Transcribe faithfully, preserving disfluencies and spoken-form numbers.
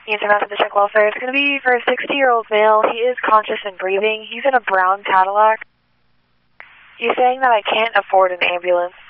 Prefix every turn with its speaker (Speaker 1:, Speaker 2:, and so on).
Speaker 1: Answer out to the check welfare. It's going to be for a sixty-year-old male. He is conscious and breathing. He's in a brown Cadillac. He's saying that I can't afford an ambulance.